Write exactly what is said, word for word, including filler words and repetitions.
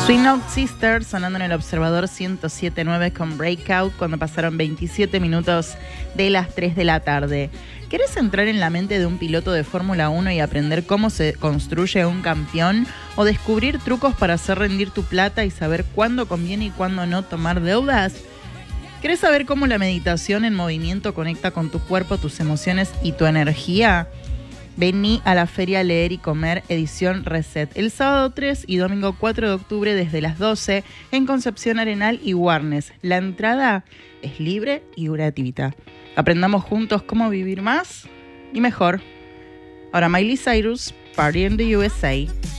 Sweet Note Sister sonando en el Observador ciento siete punto nueve con Breakout cuando pasaron veintisiete minutos de las tres de la tarde. ¿Querés entrar en la mente de un piloto de Fórmula uno y aprender cómo se construye un campeón? ¿O descubrir trucos para hacer rendir tu plata y saber cuándo conviene y cuándo no tomar deudas? ¿Querés saber cómo la meditación en movimiento conecta con tu cuerpo, tus emociones y tu energía? Vení a la Feria Leer y Comer edición Reset el sábado tres y domingo cuatro de octubre desde las doce en Concepción Arenal y Warnes. La entrada es libre y gratuita. Aprendamos juntos cómo vivir más y mejor. Ahora Miley Cyrus, Party in the U S A.